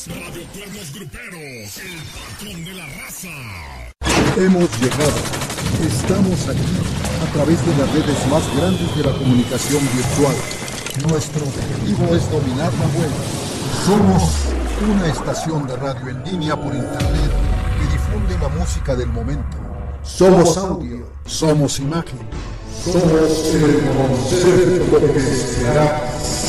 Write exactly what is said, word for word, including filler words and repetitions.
Radio Cuernos Gruperos, el patrón de la raza. Hemos llegado. Estamos aquí a través de las redes más grandes de la comunicación virtual. Nuestro objetivo es dominar la web. Somos una estación de radio en línea por internet que difunde la música del momento. Somos audio, somos imagen, somos el concepto que será